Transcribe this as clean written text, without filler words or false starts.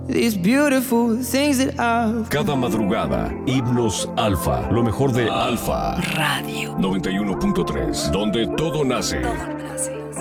these beautiful things that I've. Cada madrugada, Himnos Alfa, lo mejor de Alfa Radio 91.3, donde todo nace. Todo nace.